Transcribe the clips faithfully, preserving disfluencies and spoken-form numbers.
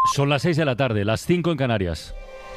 Son las seis de la tarde, las cinco en Canarias.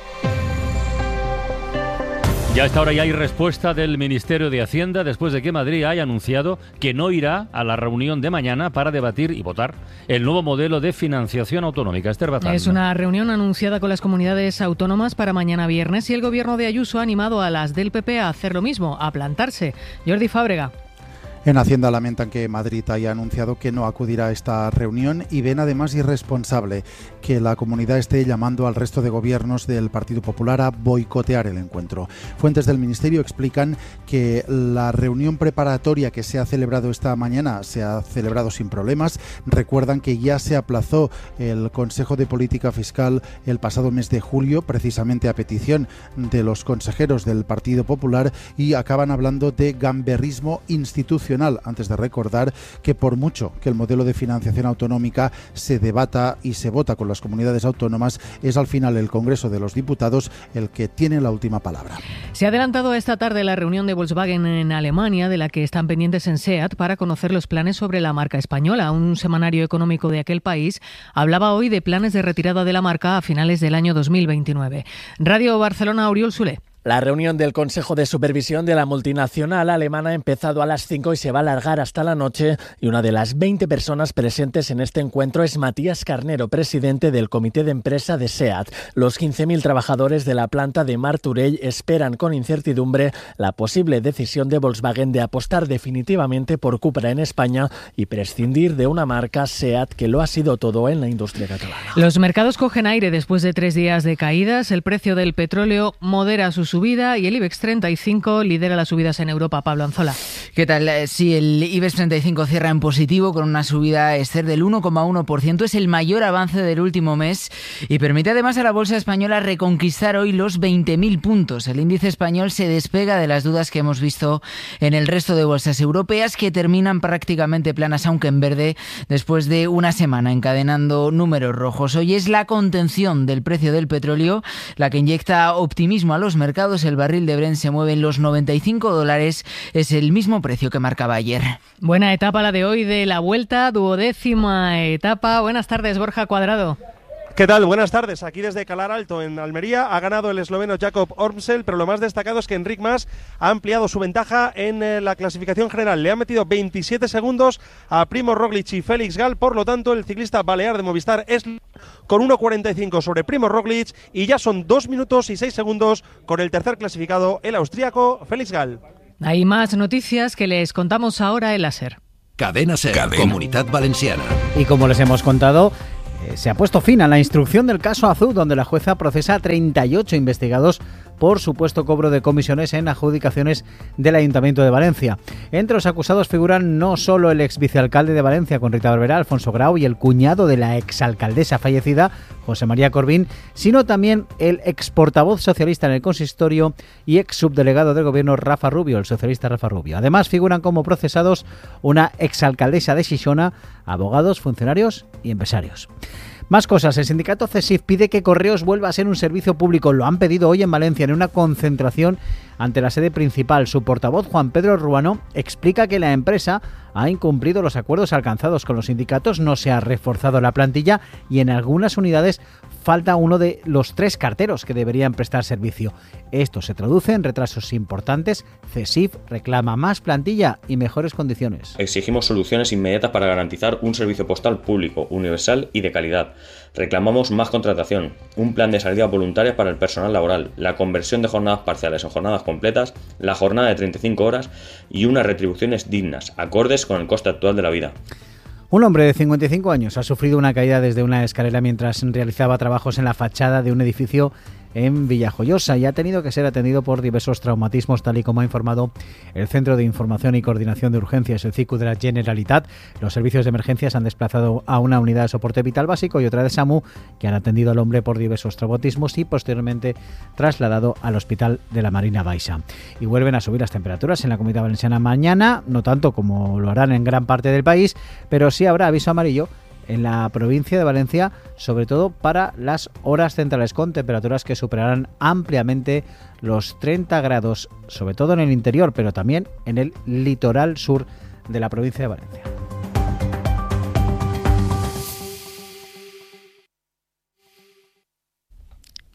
Ya a esta hora ya hay respuesta del Ministerio de Hacienda después de que Madrid haya anunciado que no irá a la reunión de mañana para debatir y votar el nuevo modelo de financiación autonómica. Esther Bazán. Es una reunión anunciada con las comunidades autónomas para mañana viernes y el gobierno de Ayuso ha animado a las del P P a hacer lo mismo, a plantarse. Jordi Fábrega. En Hacienda lamentan que Madrid haya anunciado que no acudirá a esta reunión y ven además irresponsable que la comunidad esté llamando al resto de gobiernos del Partido Popular a boicotear el encuentro. Fuentes del Ministerio explican que la reunión preparatoria que se ha celebrado esta mañana se ha celebrado sin problemas. Recuerdan que ya se aplazó el Consejo de Política Fiscal el pasado mes de julio, precisamente a petición de los consejeros del Partido Popular, y acaban hablando de gamberrismo institucional, antes de recordar que por mucho que el modelo de financiación autonómica se debata y se vota con las comunidades autónomas, es al final el Congreso de los Diputados el que tiene la última palabra. Se ha adelantado esta tarde la reunión de Volkswagen en Alemania, de la que están pendientes en SEAT para conocer los planes sobre la marca española. Un semanario económico de aquel país hablaba hoy de planes de retirada de la marca a finales del año dos mil veintinueve. Radio Barcelona, Oriol Soler. La reunión del Consejo de Supervisión de la multinacional alemana ha empezado a las cinco y se va a alargar hasta la noche, y una de las veinte personas presentes en este encuentro es Matías Carnero, presidente del Comité de Empresa de SEAT. Los quince mil trabajadores de la planta de Martorell esperan con incertidumbre la posible decisión de Volkswagen de apostar definitivamente por Cupra en España y prescindir de una marca SEAT que lo ha sido todo en la industria catalana. Los mercados cogen aire después de tres días de caídas. El precio del petróleo modera sus subida y el IBEX treinta y cinco lidera las subidas en Europa. Pablo Anzola. ¿Qué tal? Sí, el IBEX treinta y cinco cierra en positivo con una subida, Esther, del uno coma uno por ciento. Es el mayor avance del último mes y permite además a la bolsa española reconquistar hoy los veinte mil puntos. El índice español se despega de las dudas que hemos visto en el resto de bolsas europeas, que terminan prácticamente planas, aunque en verde, después de una semana encadenando números rojos. Hoy es la contención del precio del petróleo la que inyecta optimismo a los mercados. El barril de Brent se mueve en los noventa y cinco dólares, es el mismo precio que marcaba ayer. Buena etapa la de hoy de la Vuelta, duodécima etapa. Buenas tardes, Borja Cuadrado. ¿Qué tal? Buenas tardes. Aquí desde Calar Alto, en Almería, ha ganado el esloveno Jakob Ormsel, pero lo más destacado es que Enric Mas ha ampliado su ventaja en eh, la clasificación general. Le ha metido veintisiete segundos a Primož Roglic y Félix Gal. Por lo tanto, el ciclista balear de Movistar es con uno cuarenta y cinco sobre Primož Roglic, y ya son dos minutos y seis segundos con el tercer clasificado, el austríaco Félix Gal. Hay más noticias que les contamos ahora en la SER. Cadena SER, Cadena. Comunidad Valenciana. Y como les hemos contado, se ha puesto fin a la instrucción del caso Azud, donde la jueza procesa a treinta y ocho investigados por supuesto cobro de comisiones en adjudicaciones del Ayuntamiento de Valencia. Entre los acusados figuran no solo el ex vicealcalde de Valencia con Rita Barberá, Alfonso Grau, y el cuñado de la exalcaldesa fallecida, José María Corbín, sino también el ex portavoz socialista en el consistorio y ex subdelegado del gobierno, Rafa Rubio, el socialista Rafa Rubio. Además figuran como procesados una exalcaldesa de Xixona, abogados, funcionarios y empresarios. Más cosas. El sindicato CESIF pide que Correos vuelva a ser un servicio público. Lo han pedido hoy en Valencia en una concentración ante la sede principal. Su portavoz, Juan Pedro Ruano, explica que la empresa ha incumplido los acuerdos alcanzados con los sindicatos, no se ha reforzado la plantilla y en algunas unidades falta uno de los tres carteros que deberían prestar servicio. Esto se traduce en retrasos importantes. CESIF reclama más plantilla y mejores condiciones. Exigimos soluciones inmediatas para garantizar un servicio postal público, universal y de calidad. Reclamamos más contratación, un plan de salida voluntaria para el personal laboral, la conversión de jornadas parciales en jornadas completas, la jornada de treinta y cinco horas y unas retribuciones dignas, acordes con el coste actual de la vida. Un hombre de cincuenta y cinco años ha sufrido una caída desde una escalera mientras realizaba trabajos en la fachada de un edificio en Villajoyosa y ha tenido que ser atendido por diversos traumatismos, tal y como ha informado el Centro de Información y Coordinación de Urgencias, el C I C U de la Generalitat. Los servicios de emergencias han desplazado a una unidad de soporte vital básico y otra de SAMU, que han atendido al hombre por diversos traumatismos y posteriormente trasladado al Hospital de la Marina Baixa. Y vuelven a subir las temperaturas en la Comunidad Valenciana mañana, no tanto como lo harán en gran parte del país, pero sí habrá aviso amarillo en la provincia de Valencia, sobre todo para las horas centrales, con temperaturas que superarán ampliamente los treinta grados, sobre todo en el interior, pero también en el litoral sur de la provincia de Valencia.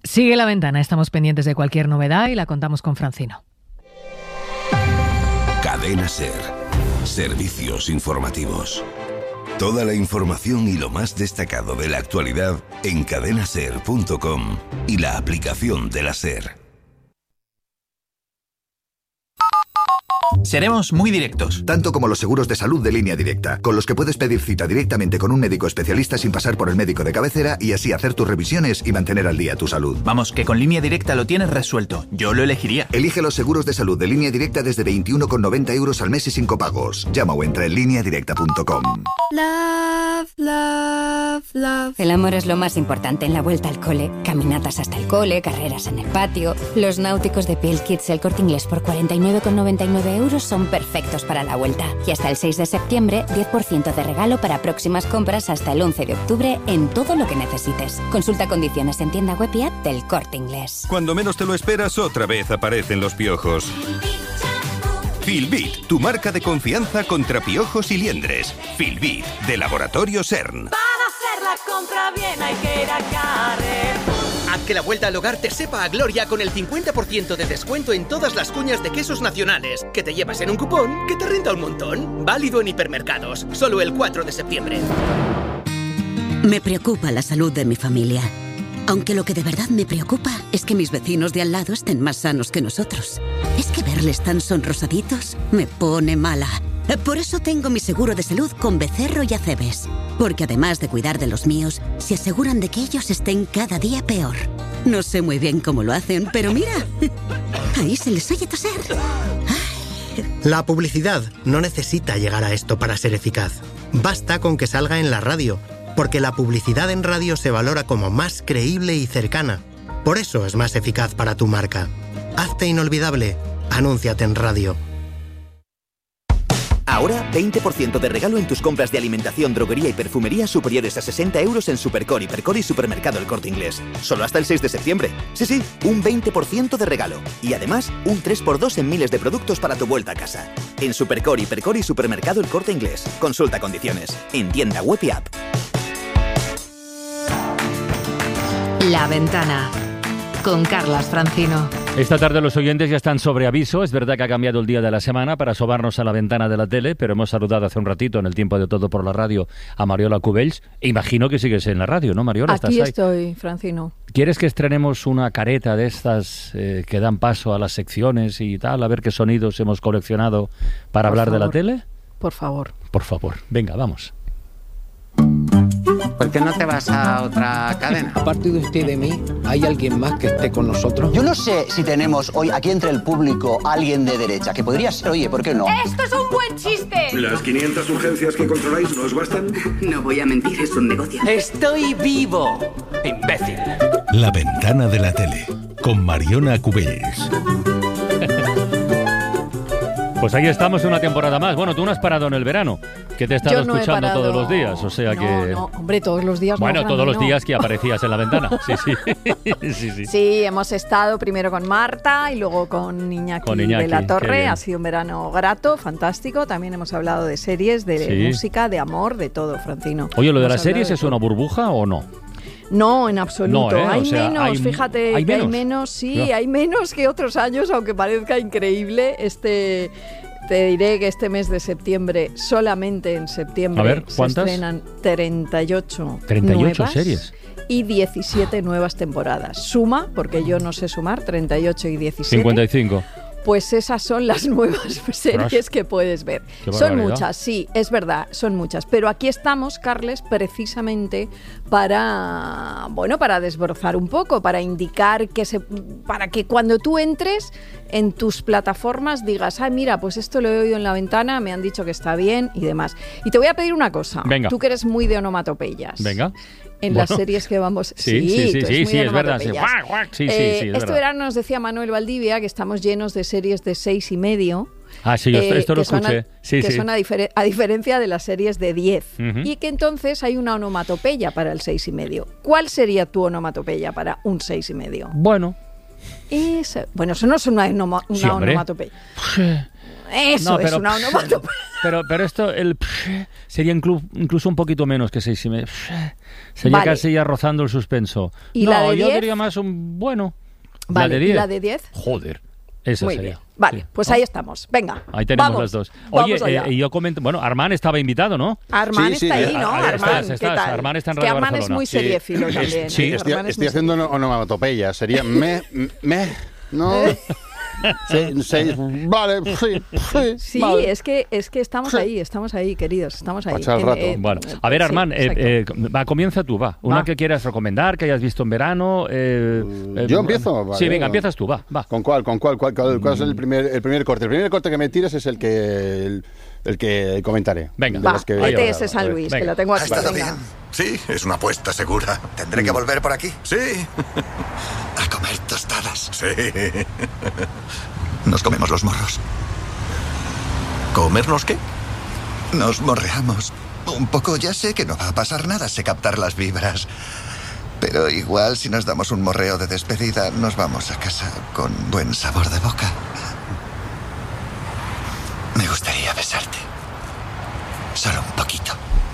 Sigue La Ventana, estamos pendientes de cualquier novedad y la contamos con Francino. Cadena SER. Servicios informativos. Toda la información y lo más destacado de la actualidad en cadena ser punto com y la aplicación de la SER. Seremos muy directos. Tanto como los seguros de salud de Línea Directa, con los que puedes pedir cita directamente con un médico especialista sin pasar por el médico de cabecera y así hacer tus revisiones y mantener al día tu salud. Vamos, que con Línea Directa lo tienes resuelto. Yo lo elegiría. Elige los seguros de salud de Línea Directa desde veintiuno con noventa euros al mes y sin copagos. Llama o entra en línea directa punto com. Love, love, love. El amor es lo más importante en la vuelta al cole. Caminatas hasta el cole, carreras en el patio. Los náuticos de Piel Kids El Corte Inglés por cuarenta y nueve con noventa y nueve euros son perfectos para la vuelta. Y hasta el seis de septiembre, diez por ciento de regalo para próximas compras hasta el once de octubre en todo lo que necesites. Consulta condiciones en tienda web y app del Corte Inglés. Cuando menos te lo esperas, otra vez aparecen los piojos. Filbit, tu marca de confianza contra piojos y liendres. Filbit, de Laboratorio CERN. Para hacer la compra bien hay que ir a Carrefour. Haz que la vuelta al hogar te sepa a gloria con el cincuenta por ciento de descuento en todas las cuñas de quesos nacionales, que te llevas en un cupón que te renta un montón. Válido en hipermercados, solo el cuatro de septiembre. Me preocupa la salud de mi familia. Aunque lo que de verdad me preocupa es que mis vecinos de al lado estén más sanos que nosotros. Es que verles tan sonrosaditos me pone mala. Por eso tengo mi seguro de salud con Becerro y Acebes. Porque además de cuidar de los míos, se aseguran de que ellos estén cada día peor. No sé muy bien cómo lo hacen, pero mira, ahí se les oye toser. La publicidad no necesita llegar a esto para ser eficaz. Basta con que salga en la radio, porque la publicidad en radio se valora como más creíble y cercana. Por eso es más eficaz para tu marca. Hazte inolvidable. Anúnciate en radio. Ahora, veinte por ciento de regalo en tus compras de alimentación, droguería y perfumería superiores a sesenta euros en Supercor, Hipercor y Supermercado El Corte Inglés. Solo hasta el seis de septiembre. Sí, sí, un veinte por ciento de regalo. Y además, un tres por dos en miles de productos para tu vuelta a casa. En Supercor, Hipercor y Supermercado El Corte Inglés. Consulta condiciones. En tienda web y app. La Ventana, con Carlas Francino. Esta tarde los oyentes ya están sobre aviso. Es verdad que ha cambiado el día de la semana para asomarnos a la ventana de la tele, pero hemos saludado hace un ratito en el tiempo de Todo por la Radio a Mariola Cubells. Imagino que sigues en la radio, ¿no, Mariola? Aquí ¿Estás ahí? Estoy, Francino. ¿Quieres que estrenemos una careta de estas eh, que dan paso a las secciones y tal? A ver qué sonidos hemos coleccionado para Por hablar favor. de la tele. Por favor. Por favor, venga, vamos. ¿Por qué no te vas a otra cadena? Aparte de usted y de mí, ¿hay alguien más que esté con nosotros? Yo no sé si tenemos hoy aquí entre el público alguien de derecha, que podría ser, oye, ¿por qué no? ¡Esto es un buen chiste! ¿Las quinientas urgencias que controláis no os bastan? No voy a mentir, es un negocio. ¡Estoy vivo! ¡Imbécil! La ventana de la tele, con Mariola Cubells. Pues ahí estamos una temporada más. Bueno, tú no has parado en el verano, que te he estado Yo no he escuchando parado. todos los días, o sea no, que... No, hombre, todos los días. Bueno, no, todos los no. días que aparecías en la ventana. Sí, sí. sí, sí. Sí, hemos estado primero con Marta y luego con Iñaki, Con Iñaki, de la qué Torre. bien. Ha sido un verano grato, fantástico. También hemos hablado de series, de Sí. música, de amor, de todo, Francino. Oye, ¿lo de Hemos las series hablado de es una burbuja o no? No, en absoluto. No, ¿eh? Hay O sea, menos, hay- fíjate ¿hay que hay menos? menos, sí, Ya. hay menos que otros años, aunque parezca increíble. Este, te diré que este mes de septiembre, solamente en septiembre, A ver, ¿cuántas? se estrenan treinta y ocho, treinta y ocho nuevas series. y diecisiete nuevas temporadas. Suma, porque yo no sé sumar, treinta y ocho y diecisiete. cincuenta y cinco. Pues esas son las nuevas series que puedes ver. Qué Son barbaridad. muchas, sí, es verdad, son muchas. Pero aquí estamos, Carles, precisamente para, bueno, para desbrozar un poco, para indicar que se, para que cuando tú entres en tus plataformas digas, ay, mira, pues esto lo he oído en la ventana, me han dicho que está bien y demás. Y te voy a pedir una cosa. Venga. Tú que eres muy de onomatopeyas. Venga. En Bueno. las series que vamos... Sí, sí, sí, tú sí, eres muy sí, de es verdad. Sí, onomatopeyas. guac, guac, sí, sí, Eh, sí, es este verdad. verano nos decía Manuel Valdivia que estamos llenos de series de seis y medio. Ah, sí, yo esto- esto lo que son a- escuché. Sí, que sí. son a, difere- a diferencia de las series de diez. Ujú. Y que entonces hay una onomatopeya para el seis y medio. ¿Cuál sería tu onomatopeya para un seis y medio? Bueno. Esa- bueno, eso no es una, onoma- una Sí, hombre. onomatopeya. Eso no, pero, es una onomatopeya. Pero, pero esto el sería inclu, incluso un poquito menos que seis y medio. Sería Vale. casi ya rozando el suspenso. ¿Y no, la de yo diez? diría más un bueno. Vale, ¿La de ¿y diez? la de diez? Joder, esa Muy sería. bien. Vale, Sí. pues ¿No? ahí estamos. Venga, Ahí tenemos vamos, las dos. Oye, vamos allá. eh, yo comento, bueno, Armán estaba invitado, ¿no? Armán Sí, sí, está ahí, eh, ¿no? ahí Armán, estás, ¿qué estás. tal? Armán está en Es que Radio Armán es Barcelona. muy seriéfilo Es- también. sí, ¿eh? estoy, Armán es estoy muy haciendo una onomatopeya. Sería me, me, no. Se, se, vale, sí, sí. Sí, vale. es que es que estamos ahí, estamos ahí, queridos, estamos ahí. Pasa el En- rato. eh, Bueno, a ver, sí, Armán, eh, exacto. eh, va, comienza tú, va. Una Va. que quieras recomendar, que hayas visto en verano. Eh, eh, Yo empiezo. Vale. Sí, venga, empiezas tú, va, va. ¿Con cuál? ¿Con cuál? ¿Cuál, cuál, cuál es el primer, el primer corte? El primer corte que me tires es el que el, el que comentaré. Venga, De Va, las que- E T S a San ver. Luis, venga. que la tengo ¿Ha aquí. estado venga. bien? Sí, es una apuesta segura. ¿Tendré que volver por aquí? Sí. A comer tostadas. Sí. Nos comemos los morros. ¿Comernos qué? Nos morreamos. Un poco, ya sé que no va a pasar nada, sé captar las vibras. Pero igual si nos damos un morreo de despedida, nos vamos a casa con buen sabor de boca. Me gustaría besarte. Solo un poquito.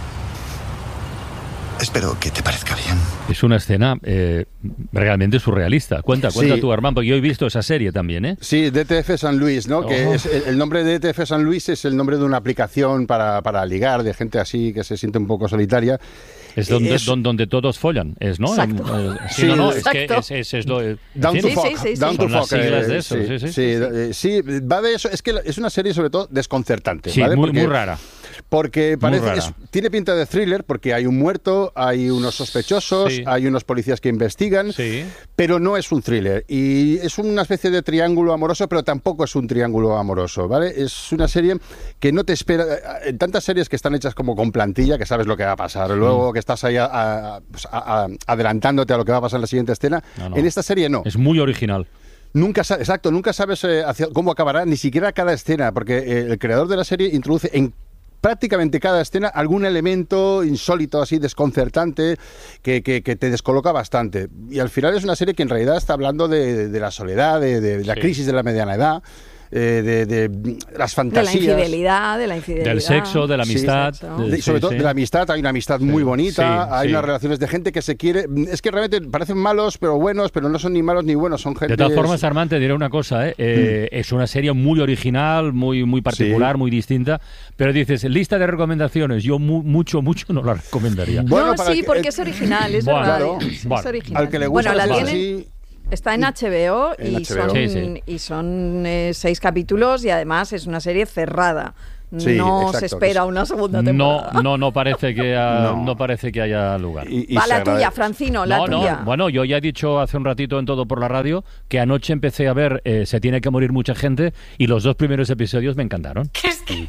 Espero que te parezca bien. Es una escena eh, realmente surrealista. Cuenta, cuenta Sí. tú, Armán, porque yo he visto esa serie también, ¿eh? Sí, D T F San Luis, ¿no? Que Oh. es el, el nombre de D T F San Luis es el nombre de una aplicación para, para ligar, de gente así que se siente un poco solitaria. Es donde, Es- don- donde todos follan, es, ¿no? Exacto. Eh, sí, Sí, no, no, es que exacto. es, es, es lo... en Down fin, to fuck, down to son las fuck, siglas eh, de eso, sí, sí. sí, eh, sí, va de eso. Es que es una serie sobre todo desconcertante, Sí, ¿vale? muy, Porque- muy rara. Porque parece rara. es- tiene pinta de thriller porque hay un muerto, hay unos sospechosos, Sí. hay unos policías que investigan, pero no es un thriller y es una especie de triángulo amoroso, pero tampoco es un triángulo amoroso, ¿vale? Es una serie que no te espera, en tantas series que están hechas como con plantilla, que sabes lo que va a pasar, luego que estás ahí a- a- pues, a- a- adelantándote a lo que va a pasar en la siguiente escena. No, no. En esta serie no. Es muy original. Nunca sa- exacto, nunca sabes eh, hacia- cómo acabará, ni siquiera cada escena, porque eh, el creador de la serie introduce en prácticamente cada escena algún elemento insólito, así desconcertante, que, que- que te descoloca bastante. Y al final es una serie que en realidad está hablando de, de la soledad, de, de la Sí. crisis de la mediana edad, eh, de, de las De fantasías. la infidelidad, de la infidelidad. Del sexo, de la Sí. amistad. Sexo. De- Sí, sobre todo sí. de la amistad, hay una amistad muy bonita, Sí, hay sí. unas relaciones de gente que se quiere. Es que realmente parecen malos, pero buenos, pero no son ni malos ni buenos, son gente. De todas formas, Armán, te diré una cosa, ¿eh? Eh, es una serie muy original, muy, muy particular, Sí. muy distinta, pero dices, lista de recomendaciones, yo mu- mucho, mucho no la recomendaría. Bueno, no, para sí, que- porque es original, es Bueno, verdad. claro. es, es Bueno, original. al que le gusta bueno, la las tienen, así- está en H B O En y H B O. son, Sí, sí. y son eh, seis capítulos y además es una serie cerrada. Sí, no exacto, se espera que es- una segunda No, temporada. no, no parece que ha- No. no. parece que haya lugar. Y- y Va se la agradece. tuya, Francino, la no, tuya. no, bueno, yo ya he dicho hace un ratito en Todo por la Radio que anoche empecé a ver eh, Se tiene que morir mucha gente y los dos primeros episodios me encantaron. ¿Crees que...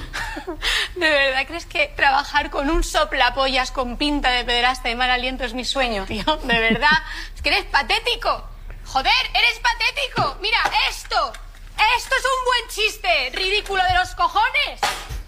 ¿De verdad crees que trabajar con un soplapollas con pinta de pederasta y mal aliento es mi sueño, tío? ¿De verdad? Es que eres patético. Joder, eres patético. Mira, esto. Esto es un buen chiste. Ridículo de los cojones.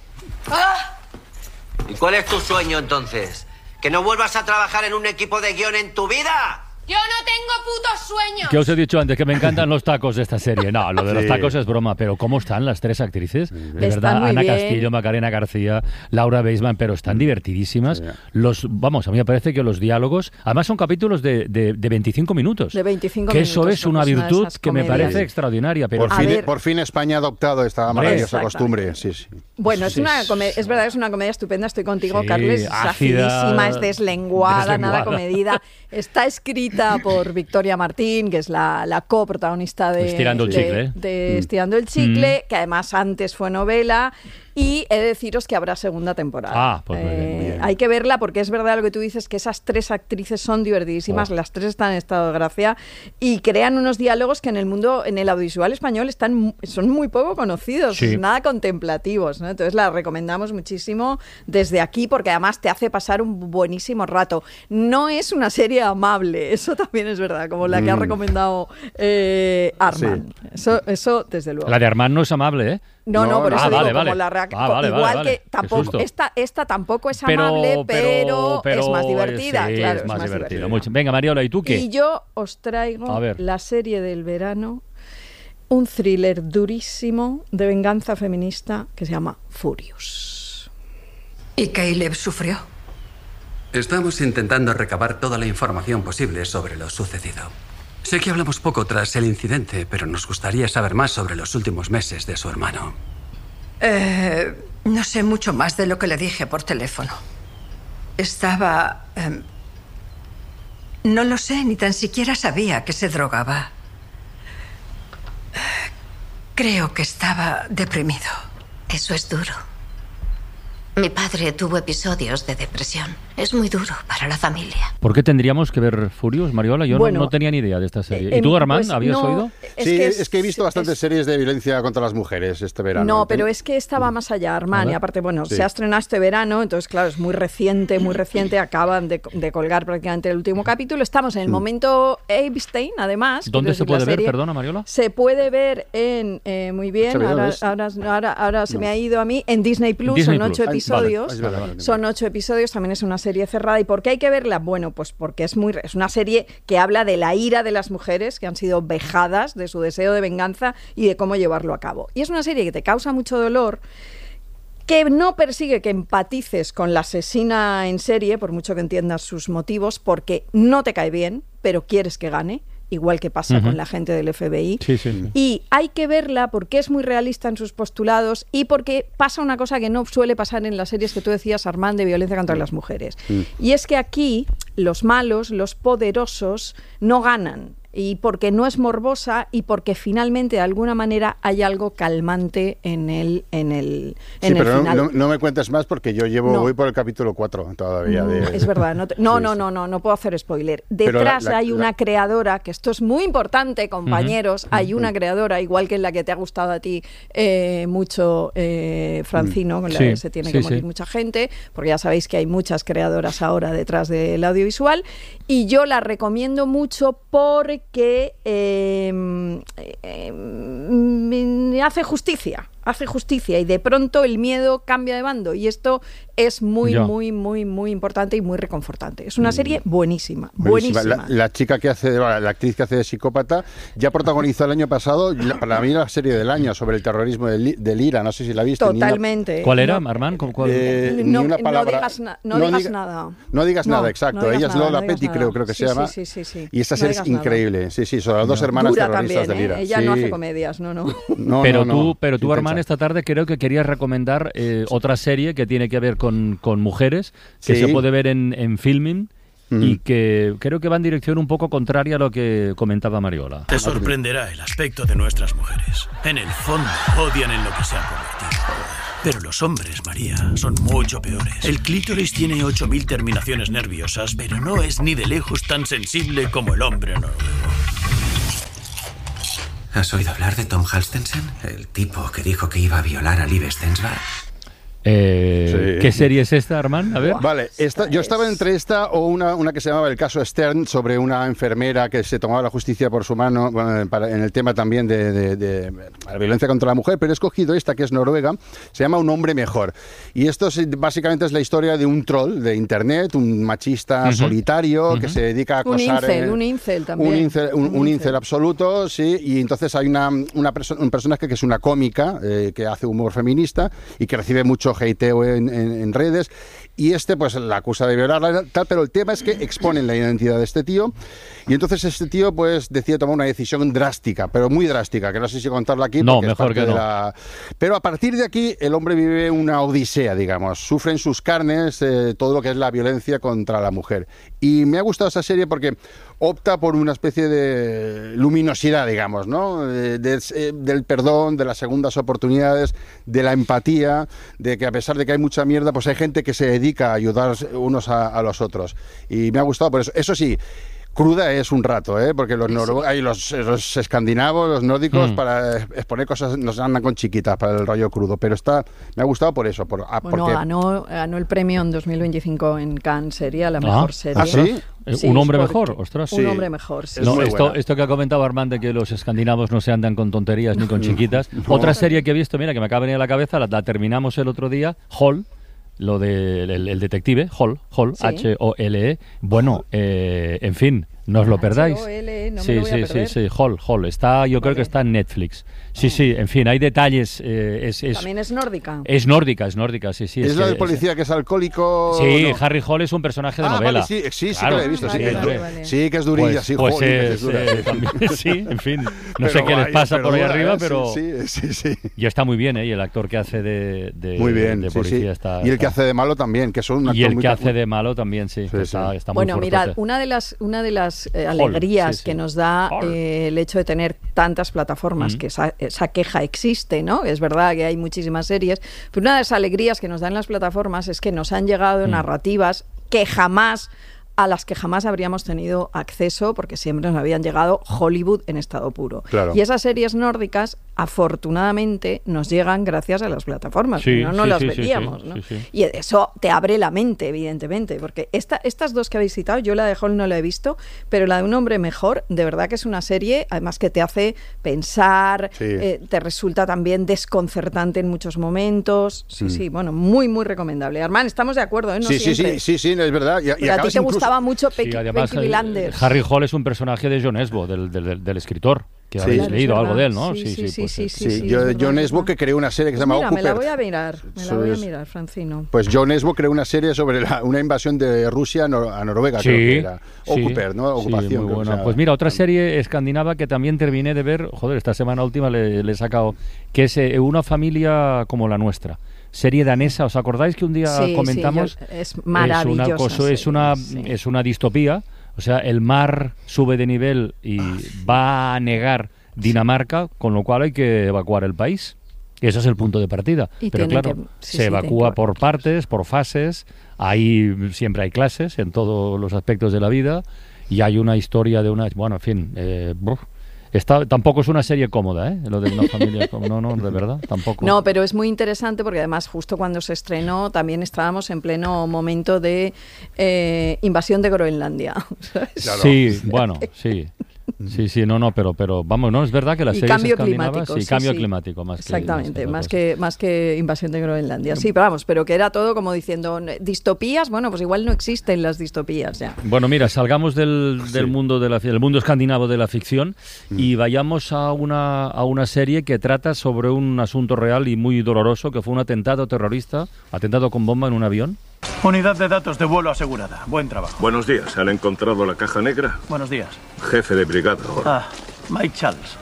¡Ah! ¿Y cuál es tu sueño entonces? ¿Que no vuelvas a trabajar en un equipo de guión en tu vida? Yo no tengo putos sueños. Que os he dicho antes que me encantan los tacos de esta serie. No, lo de los Sí. tacos es broma, pero ¿cómo están las tres actrices? De Están verdad, muy Ana bien. Castillo, Macarena García, Laura Beisman, pero están divertidísimas. Los, vamos, a mí me parece que los diálogos, además son capítulos de, de, de veinticinco minutos. De veinticinco que minutos. eso es una porque de virtud esas que me comedias. parece extraordinaria. Pero Por A fin, ver. por fin España ha adoptado esta maravillosa Exactamente. costumbre. Sí, sí. Bueno, es Sí, una sí, come- sí. es verdad que es una comedia estupenda, estoy contigo, Sí, Carles, es ácida, acidísima, es deslenguada, deslenguada. nada comedida. Está escrita por Victoria Martín, que es la, la coprotagonista de, Estirando el de- chicle, ¿eh? de Mm. Estirando el Chicle, que además antes fue novela. Y he de deciros que habrá segunda temporada. Ah, pues muy bien, Eh, muy bien. Hay que verla porque es verdad lo que tú dices, que esas tres actrices son divertidísimas, Oh. las tres están en estado de gracia y crean unos diálogos que en el mundo, en el audiovisual español, están mu- son muy poco conocidos, Sí. nada contemplativos, ¿no? Entonces la recomendamos muchísimo desde aquí porque además te hace pasar un buenísimo rato. No es una serie amable, eso también es verdad, como la que ha Mm. recomendado eh, Arman. Eso, eso desde luego. La de Armand no es amable, ¿eh? No, no, No, por no. eso Ah, digo, vale, como vale. la rea- Ah, vale, igual vale, vale. que Qué tampoco, susto. esta, esta tampoco es Pero, amable, pero, pero es más eh, divertida, sí, claro, es más divertida. Mucho. Venga, Mariola, ¿y tú qué? Y yo os traigo A ver. la serie del verano un thriller durísimo de venganza feminista que se llama Furious. ¿Y Caleb sufrió? Estamos intentando recabar toda la información posible sobre lo sucedido. Sé que hablamos poco tras el incidente, pero nos gustaría saber más sobre los últimos meses de su hermano. Eh, no sé mucho más de lo que le dije por teléfono. Estaba... Eh, no lo sé, ni tan siquiera sabía que se drogaba. Creo que estaba deprimido. Eso es duro. Mi padre tuvo episodios de depresión. Es muy duro para la familia. ¿Por qué tendríamos que ver Furious, Mariola? Yo bueno, no, no tenía ni idea de esta serie. Eh, ¿Y tú, Armand, pues habías no, oído? Es sí, que es, es, que he visto bastantes es, series de violencia contra las mujeres este verano. No, pero es que estaba más allá, Armand. Y aparte, bueno, sí. se ha estrenado este verano, entonces, claro, es muy reciente, muy reciente. Acaban de, de colgar prácticamente el último capítulo. Estamos en el momento Epstein, además. ¿Dónde se puede ver, perdona, Mariola? Se puede ver en, eh, muy bien, ahora, ahora, ahora, ahora se no. me ha ido a mí, en Disney Plus. Disney son ocho Plus. episodios. Ay, vale, vale, vale. Son ocho episodios. También es una serie cerrada. ¿Y por qué hay que verla? Bueno, pues porque es muy es una serie que habla de la ira de las mujeres que han sido vejadas, de su deseo de venganza y de cómo llevarlo a cabo. Y es una serie que te causa mucho dolor, que no persigue que empatices con la asesina en serie, por mucho que entiendas sus motivos, porque no te cae bien, pero quieres que gane. Igual que pasa uh-huh. con la gente del F B I. Sí, sí. Y hay que verla porque es muy realista en sus postulados y porque pasa una cosa que no suele pasar en las series que tú decías, Armand, de violencia contra las mujeres. Uh-huh. Y es que aquí los malos, los poderosos, no ganan. Y porque no es morbosa y porque finalmente de alguna manera hay algo calmante en el en el en sí, el pero final. No, no me cuentes más porque yo llevo no. voy por el capítulo cuatro todavía. No, de... Es verdad, no, te, no, sí, no, no, no, no puedo hacer spoiler. Detrás la, la, hay una la... creadora, que esto es muy importante, compañeros, uh-huh. hay una creadora, igual que en la que te ha gustado a ti eh, mucho, eh, Francino, con la sí, que se tiene sí, que morir sí. mucha gente, porque ya sabéis que hay muchas creadoras ahora detrás del audiovisual, y yo la recomiendo mucho porque que eh, eh, me hace justicia, hace justicia y de pronto el miedo cambia de bando y esto es muy, ya. muy, muy, muy importante y muy reconfortante. Es una serie buenísima, buenísima. buenísima. La, la chica que hace, la actriz que hace de psicópata ya protagonizó el año pasado, la, para mí la serie del año sobre el terrorismo del, del IRA, no sé si la viste. Totalmente. Una, ¿Cuál era, no, Armand? ¿Cuál? Eh, no, ni una palabra. No digas, na, no no digas diga, nada. No digas no, nada, exacto. No digas Ella es nada, Lola no Petty, creo, creo que sí, se llama. Sí, sí, sí, sí. Y esa serie no es increíble. Nada. Sí, sí, son las dos hermanas Dura terroristas también, del IRA. ¿eh? Ella sí. no hace comedias, no, no. no pero no, tú, no, pero tú Armand, esta tarde creo que querías recomendar eh, otra serie que tiene que ver con, con mujeres, que sí. se puede ver en, en Filmin. Mm. Y que creo que va en dirección un poco contraria a lo que comentaba Mariola. Te sorprenderá el aspecto de nuestras mujeres. En el fondo, odian en lo que se han convertido. Pero los hombres, María, son mucho peores. El clítoris tiene ocho mil terminaciones nerviosas, pero no es ni de lejos tan sensible como el hombre noruego. ¿Has oído hablar de Tom Halstensen? El tipo que dijo que iba a violar a Liv Stensberg. Eh, sí. ¿Qué serie es esta, Armand? A ver. Vale, esta, yo estaba entre esta o una, una que se llamaba El caso Stern, sobre una enfermera que se tomaba la justicia por su mano, bueno, para, en el tema también de, de, de la violencia contra la mujer, pero he escogido esta que es noruega, se llama Un hombre mejor. Y esto es, básicamente es la historia de un troll de internet, un machista uh-huh. solitario uh-huh. que se dedica a acosar... Un incel, en, un incel también. Un incel, un, un incel. Un incel absoluto, sí, y entonces hay una, una perso- un personaje que es una cómica, eh, que hace humor feminista y que recibe mucho hateo en, en, en redes, y este pues la acusa de violarla tal, pero el tema es que exponen la identidad de este tío, y entonces este tío pues decide tomar una decisión drástica, pero muy drástica, que no sé si contarla aquí, no, porque mejor es parte que no. de la... Pero a partir de aquí el hombre vive una odisea, digamos, sufre en sus carnes eh, todo lo que es la violencia contra la mujer, y me ha gustado esa serie porque opta por una especie de luminosidad, digamos, ¿no? De, de, de, del perdón, de las segundas oportunidades, de la empatía, de que a pesar de que hay mucha mierda, pues hay gente que se dedica a ayudar unos a, a los otros. Y me ha gustado por eso. Eso sí, cruda es un rato, ¿eh? Porque los, noruegos, hay los, los escandinavos, los nórdicos, mm. para exponer cosas nos andan con chiquitas para el rollo crudo, pero está, me ha gustado por eso. Por, ah, bueno, porque... ganó, ganó el premio en dos mil veinticinco en Cannes, sería la mejor ah, serie. ¿Ah, sí? Sí, ¿Un hombre mejor? Ostras, un sí. hombre mejor, sí. No, esto, esto que ha comentado Armand de que los escandinavos no se andan con tonterías ni con chiquitas. No. Otra serie que he visto, mira, que me acaba de venir a la cabeza, la, la terminamos el otro día, Hall, lo del de, el, el detective, Hall, Hall, sí. H O L E. Bueno, eh, en fin, No os lo perdáis. H O L, no sí, me lo voy sí, a perder. sí, sí, Hall, Hall. Está, yo creo que está en Netflix. Sí, sí, en fin, hay detalles. Eh, es, es, También es nórdica. Es nórdica, es nórdica, sí, sí. ¿Es, es la que, del policía que es alcohólico? Sí, no. Harry Hall es un personaje de ah, novela. Vale, sí, sí, sí, claro. que lo he visto. Sí, vale, que, vale, vale. sí, que es durilla, pues, sí, pues joder, es, que es dura. eh, también, sí, en fin. No pero sé qué les vaya, pasa por ahí dura, arriba, ¿eh? pero... Sí, sí, sí. sí. Y está muy bien, ¿eh? Y el actor que hace de, de, muy bien, de sí, policía sí. está... Y el que está... hace de malo también, que son un actor Y el muy que hace muy... de malo también, sí, sí, está, sí. está muy Bueno, mirad, fuertote. una de las, una de las eh, alegrías sí, sí. que nos da eh, el hecho de tener tantas plataformas, Mm. que esa, esa queja existe, ¿no? Es verdad que hay muchísimas series, pero una de las alegrías que nos dan las plataformas es que nos han llegado Mm. narrativas que jamás a las que jamás habríamos tenido acceso porque siempre nos habían llegado Hollywood en estado puro. Claro. Y esas series nórdicas, afortunadamente, nos llegan gracias a las plataformas, Sí, si no, no sí, las sí, sí, veríamos, sí, ¿no? sí, sí. Y eso te abre la mente, evidentemente, porque esta, estas dos que habéis citado, yo la de Hall no la he visto, pero la de Un hombre mejor, de verdad que es una serie, además que te hace pensar, Sí. eh, te resulta también desconcertante en muchos momentos. Sí, Mm. sí, bueno, muy, muy recomendable. Armán, estamos de acuerdo, ¿eh? No sí, sí, siempre. sí, sí, sí, es verdad. Y, y Pero a ti acabas te incluso- gustaba mucho Pe- Sí, además, Peaky eh, Blinders. Harry Hall es un personaje de John Esbo, del, del, del escritor, que Sí. habéis Claro, es leído algo verdad. de él, ¿no? Sí, sí, sí, pues, sí, eh, sí. Sí, yo, es verdad, John es Esbo, verdad. que creó una serie que se Pues llama mira, me la Occupert. voy a mirar, me la Eso voy a es- mirar, Francino. Pues John Esbo creó una serie sobre la, una invasión de Rusia a, Nor- a Noruega, Sí, creo que era. sí, Occupert, ¿no? sí, Ocupación. muy creo que buena. se llama. Pues mira, otra serie escandinava que también terminé de ver, joder, esta semana última le, le he sacado, que es eh, Una familia como la nuestra. Serie danesa, ¿os acordáis que un día Sí, sí, comentamos? yo- es Es maravillosa una, cosa, es, serie, una, sí. es una distopía, o sea, el mar sube de nivel y va a negar Dinamarca, con lo cual hay que evacuar el país. Ese es el punto de partida. Y Pero tienen claro, que- sí, se sí, evacúa tienen que por partes, por fases, ahí siempre hay clases en todos los aspectos de la vida y hay una historia de una... Bueno, en fin, eh, bruf. Está, tampoco es una serie cómoda, ¿eh? Lo de una familia... como- No, no, de verdad, tampoco. No, pero es muy interesante porque además justo cuando se estrenó también estábamos en pleno momento de eh, invasión de Groenlandia. ¿sabes? Sí, bueno, sí. Sí, sí, no, no, pero, pero vamos, no, es verdad que las Y series cambio escandinavas, climático. sí, sí, cambio sí. climático más que Exactamente, otra más cosa. que, más que invasión de Groenlandia. Sí, pero vamos, pero que era todo como diciendo, distopías, bueno, pues igual no existen las distopías ya. Bueno, mira, salgamos del, del Sí. mundo de la, del mundo escandinavo de la ficción y vayamos a una, a una serie que trata sobre un asunto real y muy doloroso, que fue un atentado terrorista, atentado con bomba en un avión. Unidad de datos de vuelo asegurada. Buen trabajo. Buenos días. ¿Han encontrado la caja negra? Buenos días. Jefe de brigada. ahora. Ah, Mike Charles.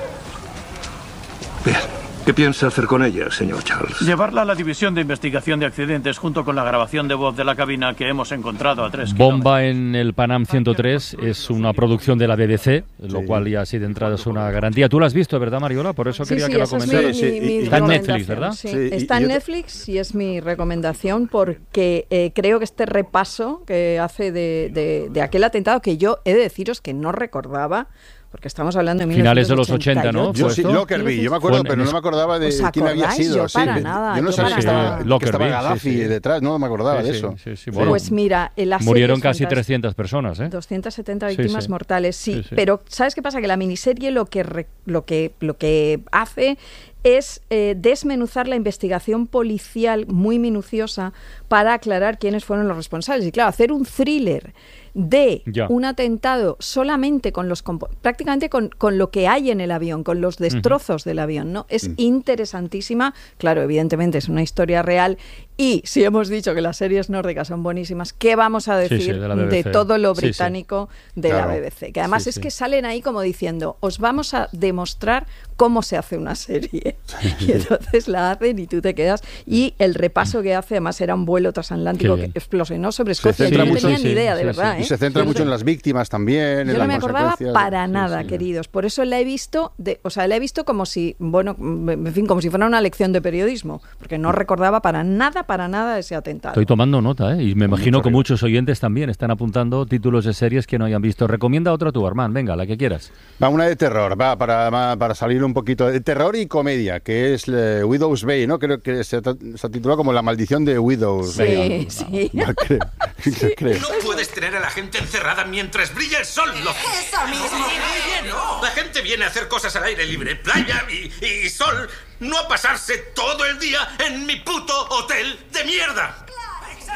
Bien. ¿Qué piensa hacer con ella, señor Charles? Llevarla a la división de investigación de accidentes junto con la grabación de voz de la cabina que hemos encontrado a tres Bomba en el Panam ciento tres es una producción de la B B C, lo cual ya así de entrada es una garantía. Tú la has visto, ¿verdad, Mariola? Por eso Sí, quería sí, que lo esa es mi- comentaras. mi- mi Está en Netflix, recomendación, ¿verdad? sí. Sí, y- Está y en otra- Netflix y es mi recomendación porque eh, creo que este repaso que hace de, de- de aquel atentado que yo he de deciros que no recordaba, porque estamos hablando de Finales de los ochenta, ¿no? Yo ¿Fue sí, esto? Lockerbie, yo me acuerdo, Fue en- pero no en- me acordaba de ¿Os quién había acordáis? sido. Yo sí. para nada, yo no yo sabía para que estaba, nada. que Lockerbie, estaba Gaddafi sí, sí. detrás, no me acordaba Sí, de sí, eso. sí, sí, bueno. Pues mira, la serie Murieron es casi fantástica. trescientas personas, ¿eh? doscientas setenta Sí, víctimas sí. mortales, sí, Sí, sí. pero ¿sabes qué pasa? Que la miniserie lo que, re- lo que, lo que hace es eh, desmenuzar la investigación policial muy minuciosa para aclarar quiénes fueron los responsables. Y claro, hacer un thriller de Ya. un atentado solamente con los compo- prácticamente con, con lo que hay en el avión, con los destrozos del avión, ¿no? Es interesantísima. Claro, evidentemente es una historia real y si hemos dicho que las series nórdicas son buenísimas, ¿qué vamos a Sí, sí, decir de la B B C. de todo lo Sí, sí. británico de Claro. la B B C? Que además Sí, es sí. que salen ahí como diciendo, os vamos a demostrar cómo se hace una serie. Y entonces la hacen y tú te quedas. Y el repaso que hace, además era un vuelo transatlántico Qué que bien. explosionó sobre Se Escocia. Yo centra no mucho- tenía sí, ni idea, de sí, verdad. sí. Y ¿eh? se centra Yo mucho no- en las víctimas también. yo en no me las acordaba consecuencias. para Sí, nada, sí. queridos. Por eso la he visto, de, o sea, la he visto como si, bueno, en fin, como si fuera una lección de periodismo, porque no recordaba para nada, para nada ese atentado. Estoy tomando nota, ¿eh? Y me imagino mucho que río. muchos oyentes también están apuntando títulos de series que no hayan visto. Recomienda otra tú, Armán, venga, la que quieras. Va, una de terror, va, para, va, para salir un poquito de terror y comedia, que es eh, Widow's Bay, ¿no? Creo que se, ta- se ha titulado como La maldición de Widow's Sí, Bay. sí. Va, creo, creo. No puedes tener a la gente encerrada mientras brilla el sol, loco. Eso mismo. No, la gente viene a hacer cosas al aire libre, playa y, y sol, no a pasarse todo el día en mi puto hotel de mierda.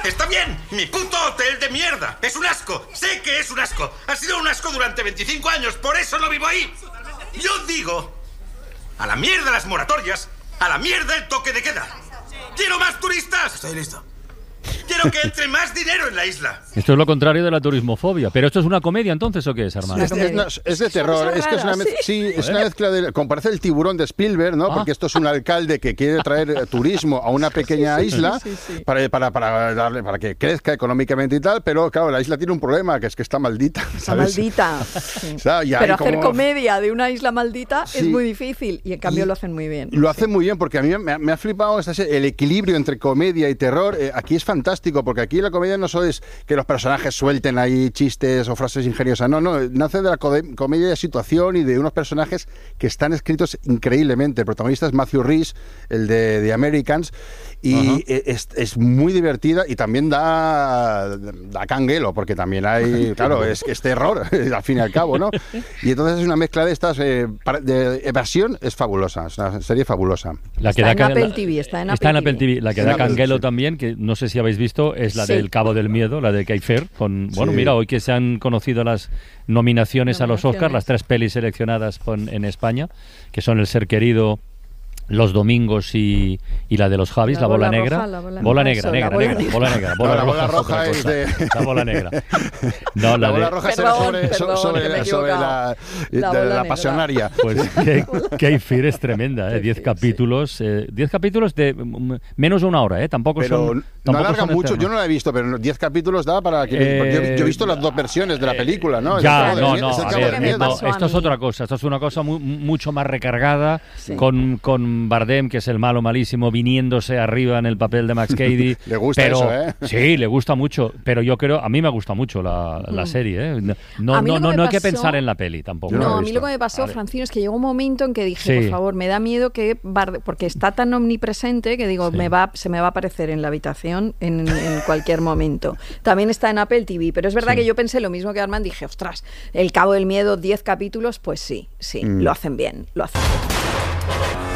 Está bien, mi puto hotel de mierda. Es un asco, sé que es un asco. Ha sido un asco durante veinticinco años, por eso no vivo ahí. Yo digo, a la mierda las moratorias, a la mierda el toque de queda. ¡Quiero más turistas! Estoy listo. Quiero que entre más dinero en la isla. Esto es lo contrario de la turismofobia. ¿Pero esto es una comedia entonces o qué es, hermano? Es, es, no, es de terror. Es que es una, mez, sí, es una mezcla de... Como parece el Tiburón de Spielberg, ¿no? Ah. Porque esto es un alcalde que quiere traer turismo a una pequeña sí, sí, isla sí, sí, sí. Para, para, para, darle, para que crezca económicamente y tal, pero claro, la isla tiene un problema, que es que está maldita. Está ¿sabes? maldita. Sí. O sea, pero hacer como... comedia de una isla maldita sí. es muy difícil y en cambio y lo hacen muy bien. Lo sí. hacen muy bien porque a mí me, me ha flipado el equilibrio entre comedia y terror. Eh, aquí es fantástico porque aquí la comedia no solo es que los personajes suelten ahí chistes o frases ingeniosas, no, no, nace de la comedia de situación y de unos personajes que están escritos increíblemente. El protagonista es Matthew Rhys, el de The Americans, y es, es muy divertida y también da, da canguelo, porque también hay, claro, es, es terror, al fin y al cabo, ¿no? Y entonces es una mezcla de estas, eh, de evasión, es fabulosa, es una serie fabulosa. La que está da en Apple T V, está en Apple, está en Apple T V. T V. La que da canguelo sí. también, que no sé si habéis visto, es la sí. del Cabo del Miedo, la de Kay Fair, con, bueno, sí. mira, hoy que se han conocido las nominaciones, nominaciones. a los Oscars, las tres pelis seleccionadas con, en España, que son El ser querido, Los domingos y, y la de los Javis, la, la bola, bola negra. Roja, la bola, bola negra, negra, bola negra, bola negra. Bola, no, la bola roja, roja es de... La bola negra. No, la, la bola de... roja perdón, será sobre, perdón, sobre, sobre la, la, de, la la pasionaria. Pues Kay Fair es tremenda, ¿eh? Diez capítulos, eh, diez capítulos de m- menos de una hora, ¿eh? Tampoco pero son... No alarga mucho, eternos. Yo no la he visto, pero diez capítulos da para que... Eh, yo, yo he visto las dos versiones de la película, ¿no? Ya, no, no, a ver, no, esto es otra cosa, esto es una cosa muy, mucho más recargada, sí. con, con Bardem, que es el malo malísimo, viniéndose arriba en el papel de Max Cady. Le gusta pero, eso, ¿eh? Sí, le gusta mucho, pero yo creo, a mí me gusta mucho la, la mm. serie, ¿eh? No, no, no, no, no hay que pensar en la peli tampoco. No, no a mí lo que me pasó, Francino, es que llegó un momento en que dije, sí. por favor, me da miedo que, Bardem, porque está tan omnipresente que digo, sí. me va, se me va a aparecer en la habitación en, en cualquier momento. También está en Apple T V, pero es verdad sí. que yo pensé lo mismo que Armand, dije, ostras, El Cabo del Miedo, diez capítulos, pues sí, sí, mm. lo hacen bien, lo hacen bien.